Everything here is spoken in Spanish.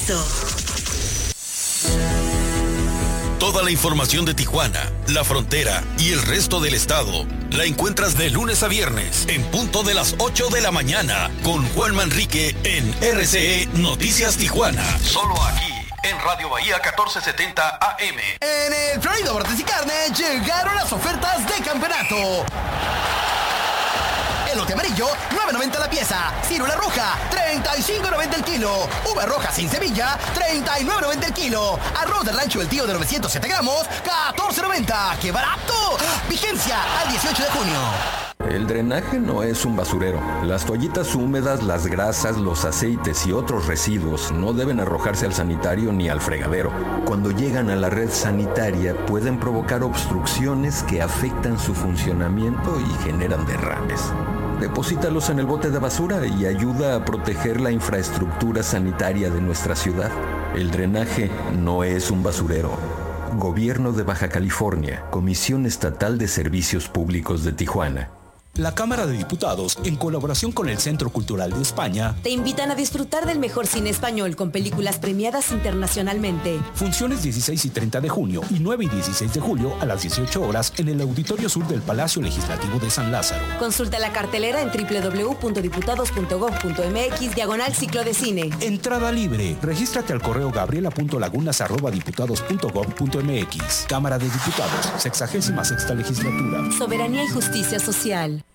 Contexto. Toda la información de Tijuana, la frontera y el resto del estado la encuentras de lunes a viernes en punto de las 8 de la mañana con Juan Manrique en RCE Noticias Tijuana. Solo aquí en Radio Bahía 1470 AM. En el Florido Bordes y Carne llegaron las ofertas de campeonato. Elote amarillo, $9.90 la pieza. Círula roja, $35.90 el kilo. Uva roja sin semilla, $39.90 el kilo. Arroz del rancho El Tío de 907 gramos, $14.90. ¡Qué barato! Vigencia al 18 de junio. El drenaje no es un basurero. Las toallitas húmedas, las grasas, los aceites y otros residuos no deben arrojarse al sanitario ni al fregadero. Cuando llegan a la red sanitaria pueden provocar obstrucciones que afectan su funcionamiento y generan derrames. Deposítalos en el bote de basura y ayuda a proteger la infraestructura sanitaria de nuestra ciudad. El drenaje no es un basurero. Gobierno de Baja California, Comisión Estatal de Servicios Públicos de Tijuana. La Cámara de Diputados, en colaboración con el Centro Cultural de España, te invitan a disfrutar del mejor cine español con películas premiadas internacionalmente. Funciones 16 y 30 de junio y 9 y 16 de julio a las 18 horas en el Auditorio Sur del Palacio Legislativo de San Lázaro. Consulta la cartelera en www.diputados.gov.mx/ciclo de cine. Entrada libre. Regístrate al correo gabriela.lagunas@diputados.gov.mx. Cámara de Diputados, 66ª Legislatura. Soberanía y justicia social.